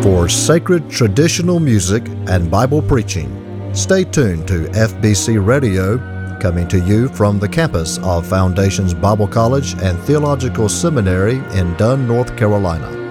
for sacred traditional music and Bible preaching. Stay tuned to FBC Radio, coming to you from the campus of Foundations Bible College and Theological Seminary in Dunn, North Carolina.